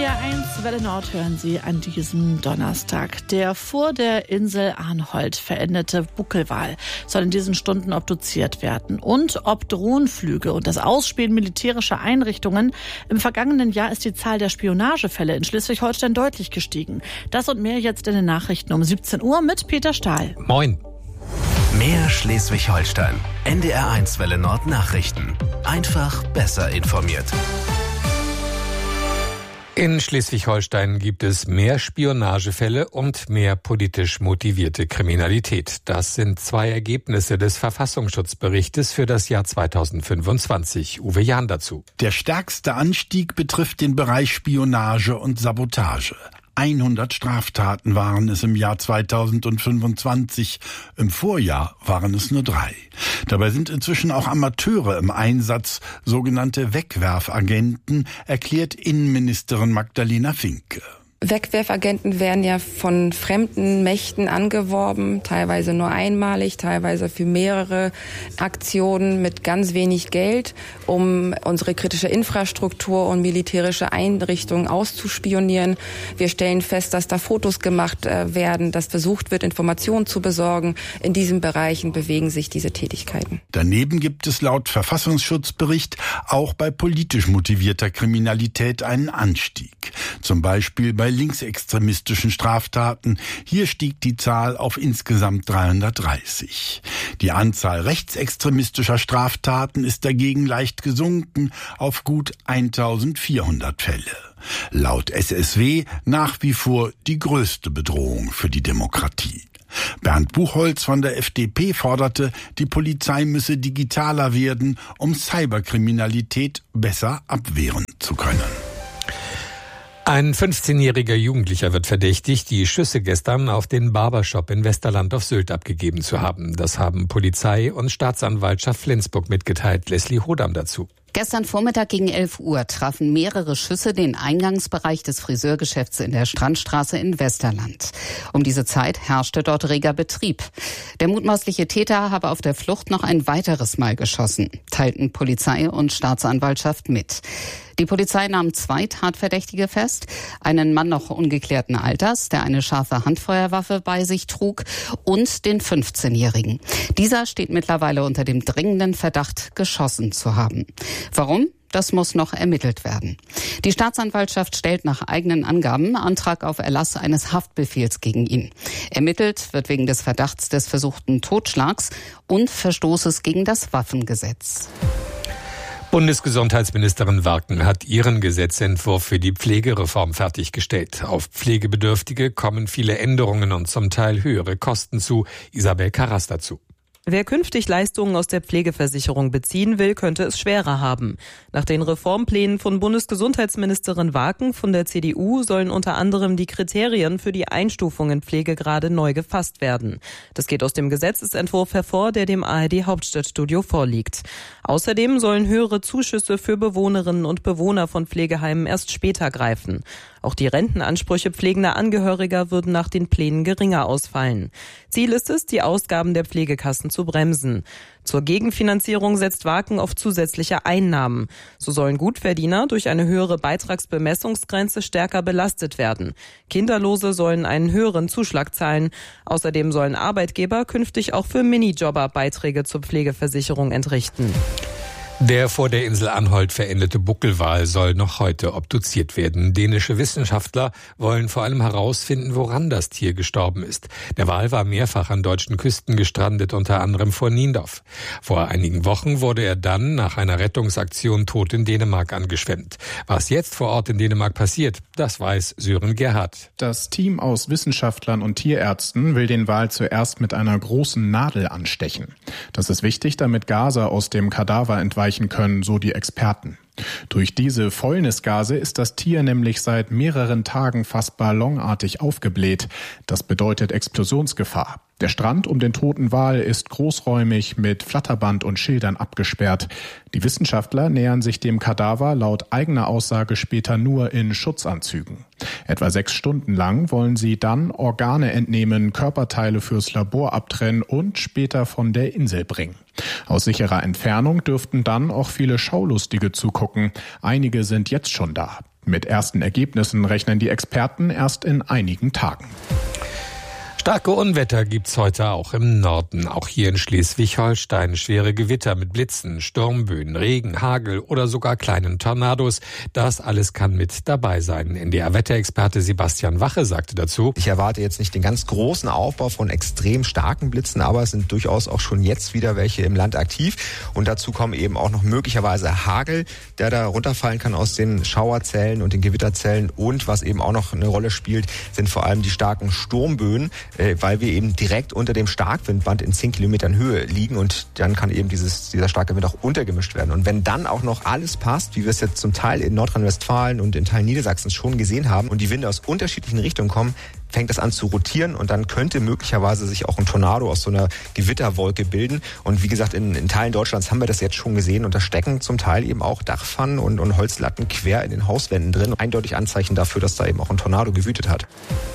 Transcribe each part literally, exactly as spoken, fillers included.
D R eins Welle Nord hören Sie an diesem Donnerstag. Der vor der Insel Arnhold verendete Buckelwal soll in diesen Stunden obduziert werden. Und ob Drohnenflüge und das Ausspähen militärischer Einrichtungen. Im vergangenen Jahr ist die Zahl der Spionagefälle in Schleswig-Holstein deutlich gestiegen. Das und mehr jetzt in den Nachrichten um siebzehn Uhr mit Peter Stahl. Moin. Mehr Schleswig-Holstein. N D R eins Welle Nord Nachrichten. Einfach besser informiert. In Schleswig-Holstein gibt es mehr Spionagefälle und mehr politisch motivierte Kriminalität. Das sind zwei Ergebnisse des Verfassungsschutzberichtes für das Jahr zweitausendfünfundzwanzig. Uwe Jahn dazu. Der stärkste Anstieg betrifft den Bereich Spionage und Sabotage. hundert Straftaten waren es im Jahr zweitausendfünfundzwanzig. Im Vorjahr waren es nur drei. Dabei sind inzwischen auch Amateure im Einsatz, sogenannte Wegwerfagenten, erklärt Innenministerin Magdalena Finke. Wegwerfagenten werden ja von fremden Mächten angeworben, teilweise nur einmalig, teilweise für mehrere Aktionen mit ganz wenig Geld, um unsere kritische Infrastruktur und militärische Einrichtungen auszuspionieren. Wir stellen fest, dass da Fotos gemacht werden, dass versucht wird, Informationen zu besorgen. In diesen Bereichen bewegen sich diese Tätigkeiten. Daneben gibt es laut Verfassungsschutzbericht auch bei politisch motivierter Kriminalität einen Anstieg. Zum Beispiel bei linksextremistischen Straftaten. Hier stieg die Zahl auf insgesamt dreihundertdreißig. Die Anzahl rechtsextremistischer Straftaten ist dagegen leicht gesunken auf gut eintausendvierhundert Fälle. Laut S S W nach wie vor die größte Bedrohung für die Demokratie. Bernd Buchholz von der F D P forderte, die Polizei müsse digitaler werden, um Cyberkriminalität besser abwehren zu können. Ein fünfzehnjähriger Jugendlicher wird verdächtigt, die Schüsse gestern auf den Barbershop in Westerland auf Sylt abgegeben zu haben. Das haben Polizei und Staatsanwaltschaft Flensburg mitgeteilt. Leslie Hodam dazu. Gestern Vormittag gegen elf Uhr trafen mehrere Schüsse den Eingangsbereich des Friseurgeschäfts in der Strandstraße in Westerland. Um diese Zeit herrschte dort reger Betrieb. Der mutmaßliche Täter habe auf der Flucht noch ein weiteres Mal geschossen, teilten Polizei und Staatsanwaltschaft mit. Die Polizei nahm zwei Tatverdächtige fest, einen Mann noch ungeklärten Alters, der eine scharfe Handfeuerwaffe bei sich trug, und den fünfzehnjährigen. Dieser steht mittlerweile unter dem dringenden Verdacht, geschossen zu haben. Warum? Das muss noch ermittelt werden. Die Staatsanwaltschaft stellt nach eigenen Angaben Antrag auf Erlass eines Haftbefehls gegen ihn. Ermittelt wird wegen des Verdachts des versuchten Totschlags und Verstoßes gegen das Waffengesetz. Bundesgesundheitsministerin Warken hat ihren Gesetzentwurf für die Pflegereform fertiggestellt. Auf Pflegebedürftige kommen viele Änderungen und zum Teil höhere Kosten zu. Isabel Karras dazu. Wer künftig Leistungen aus der Pflegeversicherung beziehen will, könnte es schwerer haben. Nach den Reformplänen von Bundesgesundheitsministerin Warken von der C D U sollen unter anderem die Kriterien für die Einstufung in Pflegegrade neu gefasst werden. Das geht aus dem Gesetzesentwurf hervor, der dem A R D-Hauptstadtstudio vorliegt. Außerdem sollen höhere Zuschüsse für Bewohnerinnen und Bewohner von Pflegeheimen erst später greifen. Auch die Rentenansprüche pflegender Angehöriger würden nach den Plänen geringer ausfallen. Ziel ist es, die Ausgaben der Pflegekassen zu bremsen. Zur Gegenfinanzierung setzt Warken auf zusätzliche Einnahmen. So sollen Gutverdiener durch eine höhere Beitragsbemessungsgrenze stärker belastet werden. Kinderlose sollen einen höheren Zuschlag zahlen. Außerdem sollen Arbeitgeber künftig auch für Minijobber Beiträge zur Pflegeversicherung entrichten. Der vor der Insel Arnhold verendete Buckelwal soll noch heute obduziert werden. Dänische Wissenschaftler wollen vor allem herausfinden, woran das Tier gestorben ist. Der Wal war mehrfach an deutschen Küsten gestrandet, unter anderem vor Niendorf. Vor einigen Wochen wurde er dann nach einer Rettungsaktion tot in Dänemark angeschwemmt. Was jetzt vor Ort in Dänemark passiert, das weiß Sören Gerhardt. Das Team aus Wissenschaftlern und Tierärzten will den Wal zuerst mit einer großen Nadel anstechen. Das ist wichtig, damit Gase aus dem Kadaver entweichen können, so die Experten. Durch diese Fäulnisgase ist das Tier nämlich seit mehreren Tagen fast ballonartig aufgebläht. Das bedeutet Explosionsgefahr. Der Strand um den toten Wal ist großräumig mit Flatterband und Schildern abgesperrt. Die Wissenschaftler nähern sich dem Kadaver laut eigener Aussage später nur in Schutzanzügen. Etwa sechs Stunden lang wollen sie dann Organe entnehmen, Körperteile fürs Labor abtrennen und später von der Insel bringen. Aus sicherer Entfernung dürften dann auch viele Schaulustige zugucken. Einige sind jetzt schon da. Mit ersten Ergebnissen rechnen die Experten erst in einigen Tagen. Starke Unwetter gibt's heute auch im Norden. Auch hier in Schleswig-Holstein schwere Gewitter mit Blitzen, Sturmböen, Regen, Hagel oder sogar kleinen Tornados. Das alles kann mit dabei sein. N D R-Wetterexperte Sebastian Wache sagte dazu: Ich erwarte jetzt nicht den ganz großen Aufbau von extrem starken Blitzen, aber es sind durchaus auch schon jetzt wieder welche im Land aktiv. Und dazu kommen eben auch noch möglicherweise Hagel, der da runterfallen kann aus den Schauerzellen und den Gewitterzellen. Und was eben auch noch eine Rolle spielt, sind vor allem die starken Sturmböen, weil wir eben direkt unter dem Starkwindband in zehn Kilometern Höhe liegen und dann kann eben dieses, dieser starke Wind auch untergemischt werden. Und wenn dann auch noch alles passt, wie wir es jetzt zum Teil in Nordrhein-Westfalen und in Teilen Niedersachsens schon gesehen haben und die Winde aus unterschiedlichen Richtungen kommen, fängt das an zu rotieren und dann könnte möglicherweise sich auch ein Tornado aus so einer Gewitterwolke bilden. Und wie gesagt, in, in Teilen Deutschlands haben wir das jetzt schon gesehen und da stecken zum Teil eben auch Dachpfannen und, und Holzlatten quer in den Hauswänden drin. Eindeutig Anzeichen dafür, dass da eben auch ein Tornado gewütet hat.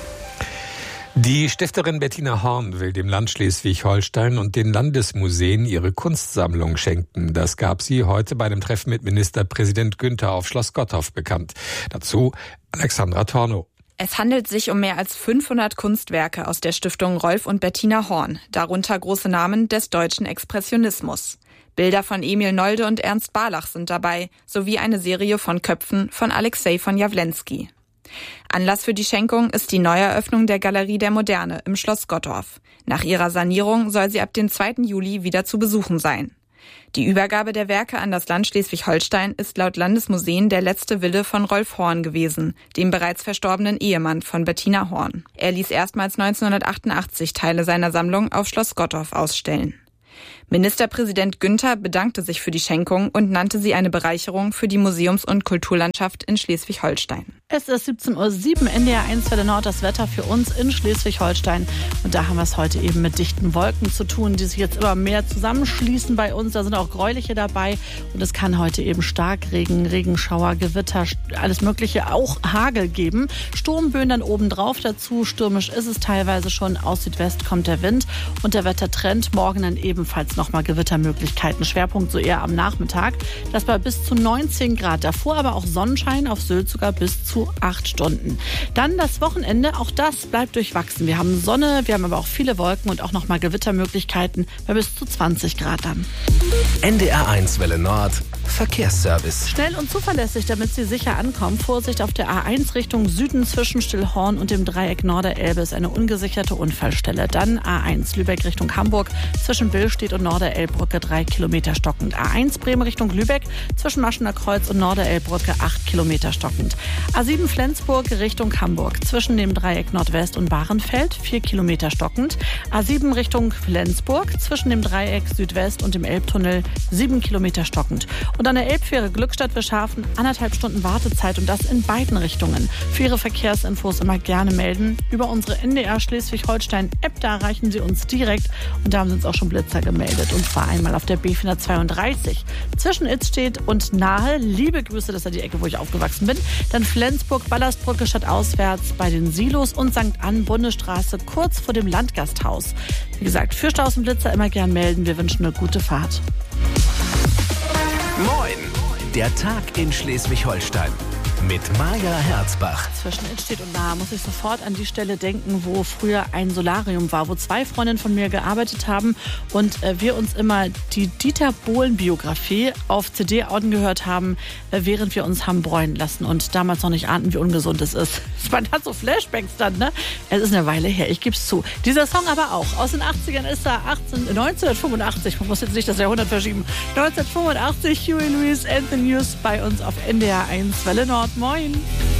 Die Stifterin Bettina Horn will dem Land Schleswig-Holstein und den Landesmuseen ihre Kunstsammlung schenken. Das gab sie heute bei einem Treffen mit Ministerpräsident Günther auf Schloss Gottorf bekannt. Dazu Alexandra Tornow. Es handelt sich um mehr als fünfhundert Kunstwerke aus der Stiftung Rolf und Bettina Horn, darunter große Namen des deutschen Expressionismus. Bilder von Emil Nolde und Ernst Barlach sind dabei, sowie eine Serie von Köpfen von Alexei von Jawlensky. Anlass für die Schenkung ist die Neueröffnung der Galerie der Moderne im Schloss Gottorf. Nach ihrer Sanierung soll sie ab dem zweiten Juli wieder zu besuchen sein. Die Übergabe der Werke an das Land Schleswig-Holstein ist laut Landesmuseen der letzte Wille von Rolf Horn gewesen, dem bereits verstorbenen Ehemann von Bettina Horn. Er ließ erstmals neunzehnhundertachtundachtzig Teile seiner Sammlung auf Schloss Gottorf ausstellen. Ministerpräsident Günther bedankte sich für die Schenkung und nannte sie eine Bereicherung für die Museums- und Kulturlandschaft in Schleswig-Holstein. Es ist siebzehn Uhr sieben, N D R eins Welle Nord, das Wetter für uns in Schleswig-Holstein. Und da haben wir es heute eben mit dichten Wolken zu tun, die sich jetzt immer mehr zusammenschließen bei uns. Da sind auch gräuliche dabei. Und es kann heute eben Starkregen, Regenschauer, Gewitter, alles Mögliche, auch Hagel geben. Sturmböen dann obendrauf dazu. Stürmisch ist es teilweise schon. Aus Südwest kommt der Wind. Und der Wettertrend morgen dann ebenfalls nochmal Gewittermöglichkeiten. Schwerpunkt so eher am Nachmittag. Das bei bis zu neunzehn Grad. Davor aber auch Sonnenschein, auf Sylt sogar bis zu acht Stunden. Dann das Wochenende, auch das bleibt durchwachsen. Wir haben Sonne, wir haben aber auch viele Wolken und auch nochmal Gewittermöglichkeiten bei bis zu zwanzig Grad dann. N D R eins Welle Nord Verkehrsservice. Schnell und zuverlässig, damit Sie sicher ankommen. Vorsicht auf der A eins Richtung Süden zwischen Stillhorn und dem Dreieck Norderelbe ist eine ungesicherte Unfallstelle. Dann A eins Lübeck Richtung Hamburg zwischen Billstedt und Norderelbbrücke drei Kilometer stockend. A eins Bremen Richtung Lübeck zwischen Maschener Kreuz und Norderelbbrücke acht Kilometer stockend. A sieben Flensburg Richtung Hamburg zwischen dem Dreieck Nordwest und Bahrenfeld vier Kilometer stockend. A sieben Richtung Flensburg zwischen dem Dreieck Südwest und dem Elbtunnel sieben Kilometer stockend. Und an der Elbfähre Glückstadt-Wischhafen anderthalb Stunden Wartezeit und das in beiden Richtungen. Für Ihre Verkehrsinfos immer gerne melden über unsere N D R Schleswig-Holstein-App. Da erreichen Sie uns direkt und da haben Sie uns auch schon Blitzer gemeldet. Und zwar einmal auf der B vierhundertzweiunddreißig zwischen Itzstedt und Nahe. Liebe Grüße, das ist die Ecke, wo ich aufgewachsen bin. Dann Flensburg, Ballastbrücke stadtauswärts bei den Silos und Sankt Ann Bundesstraße kurz vor dem Landgasthaus. Wie gesagt, für Staus und Blitzer immer gern melden. Wir wünschen eine gute Fahrt. Moin, der Tag in Schleswig-Holstein mit Maja Herzbach. Zwischen Itzstedt und Nahe muss ich sofort an die Stelle denken, wo früher ein Solarium war, wo zwei Freundinnen von mir gearbeitet haben und äh, wir uns immer die Dieter Bohlen-Biografie auf C D angehört haben, äh, während wir uns haben bräunen lassen und damals noch nicht ahnten, wie ungesund es ist. Man hat so Flashbacks dann, ne? Es ist eine Weile her, ich geb's zu. Dieser Song aber auch. Aus den achtzigern ist er achtzehn, neunzehnhundertfünfundachtzig, man muss jetzt nicht das Jahrhundert verschieben, neunzehnhundertfünfundachtzig, Huey Lewis and the News bei uns auf N D R eins Welle Nord. Moin!